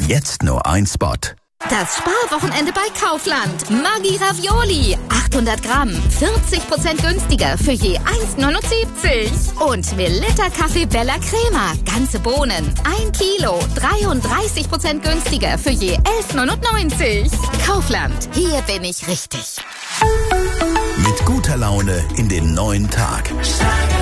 Jetzt nur ein Spot. Das Sparwochenende bei Kaufland. Maggi Ravioli. 800 Gramm. 40% günstiger für je 1,79. Und Melitta Kaffee Bella Crema. Ganze Bohnen. 1 Kilo. 33% günstiger für je 11,99. Kaufland. Hier bin ich richtig. Mit guter Laune in den neuen Tag.